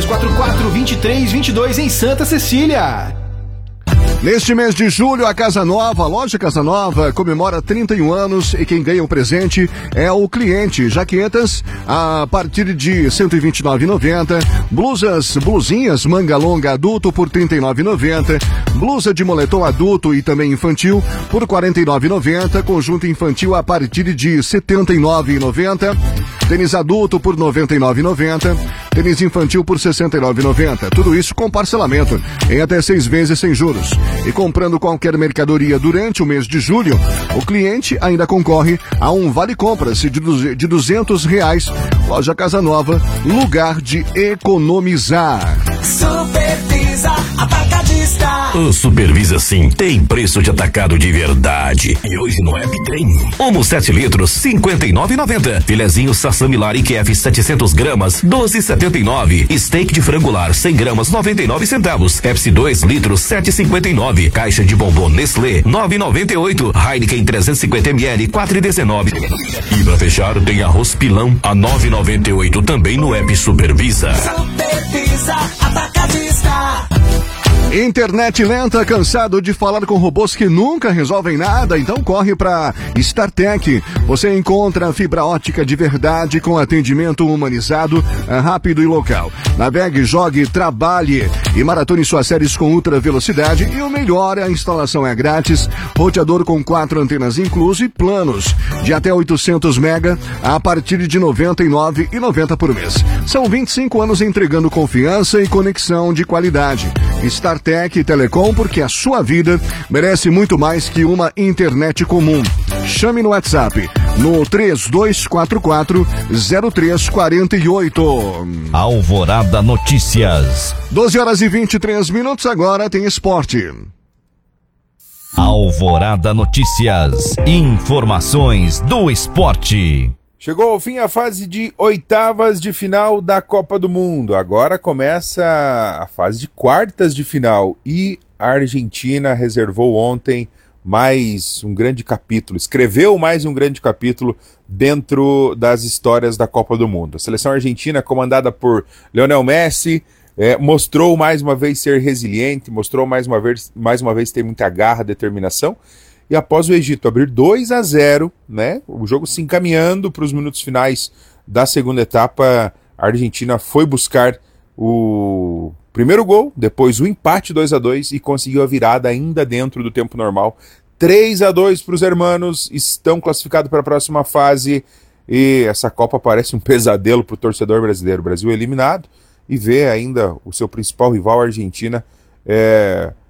3244-2322 em Santa Cecília. Neste mês de julho, a Casa Nova, a loja Casa Nova, comemora 31 anos e quem ganha o presente é o cliente. Jaquetas a partir de R$ 129,90. Blusinhas manga longa adulto por R$ 39,90. Blusa de moletom adulto e também infantil por R$ 49,90. Conjunto infantil a partir de R$ 79,90. Tênis adulto por R$ 99,90. Tênis infantil por R$ 69,90. Tudo isso com parcelamento em até 6 vezes sem juros. E comprando qualquer mercadoria durante o mês de julho, o cliente ainda concorre a um vale-compras de R$200. Loja Casa Nova, lugar de economizar. Supervisa Atacadista. O Supervisa Sim tem preço de atacado de verdade. E hoje no App tem. Homo 7 litros, R$ 59,90. Filezinho Sassamilari QF 700 gramas, R$ 12,79. Steak de frangular 100 gramas, 99 centavos. Pepsi 2 litros, 7,59. Caixa de bombom Nestlé, 9,98. Heineken 350 ml, 4,19. E pra fechar, tem arroz pilão a 9,98 também no App Supervisa. Supervisa Atacadista. Internet lenta, cansado de falar com robôs que nunca resolvem nada? Então corre para StarTech. Você encontra fibra ótica de verdade com atendimento humanizado, rápido e local. Navegue, jogue, trabalhe e maratone suas séries com ultra velocidade. E o melhor, a instalação é grátis. Roteador com 4 antenas incluso e planos de até 800 mega a partir de R$ 99,90 por mês. São 25 anos entregando confiança e conexão de qualidade. StarTech Telecom, porque a sua vida merece muito mais que uma internet comum. Chame no WhatsApp no 3244-0348. Alvorada Notícias. 12h23, agora tem esporte. Alvorada Notícias. Informações do esporte. Chegou ao fim a fase de oitavas de final da Copa do Mundo. Agora começa a fase de quartas de final. E a Argentina reservou ontem mais um grande capítulo. Escreveu mais um grande capítulo dentro das histórias da Copa do Mundo. A seleção argentina, comandada por Lionel Messi, mostrou mais uma vez ser resiliente, mostrou mais uma vez ter muita garra, determinação. E após o Egito abrir 2-0, né, o jogo se encaminhando para os minutos finais da segunda etapa, a Argentina foi buscar o primeiro gol, depois o empate 2-2 e conseguiu a virada ainda dentro do tempo normal. 3-2 para os hermanos, estão classificados para a próxima fase e essa Copa parece um pesadelo para o torcedor brasileiro. O Brasil eliminado e vê ainda o seu principal rival, a Argentina,